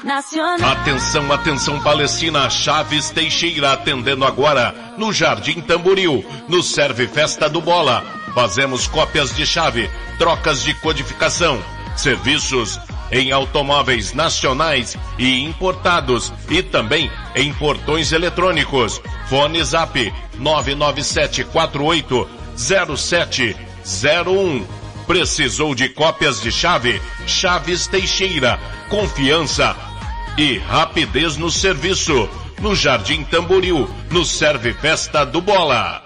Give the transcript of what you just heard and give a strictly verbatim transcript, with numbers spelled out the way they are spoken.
nacional. Atenção, atenção, Palestina, Chaves Teixeira atendendo agora no Jardim Tamboril, no Serve Festa do Bola. Fazemos cópias de chave, trocas de codificação, serviços em automóveis nacionais e importados e também em portões eletrônicos. Fone Zap nove nove sete quatro oito zero sete zero um. Precisou de cópias de chave? Chaves Teixeira. Confiança e rapidez no serviço. No Jardim Tamboril, no Serve Festa do Bola.